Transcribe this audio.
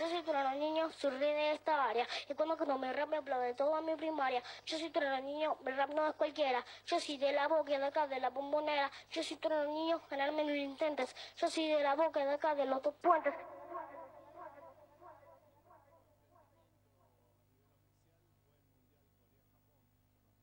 Yo soy trueno niño, soy rey de esta área. Y cuando me rap me aplaude toda mi primaria. Yo soy trueno niño, mi rap no es cualquiera. Yo soy de la boca de acá, de la bombonera. Yo soy trueno niño, ganarme no lo intentes. Yo soy de la boca de acá, de los dos puentes.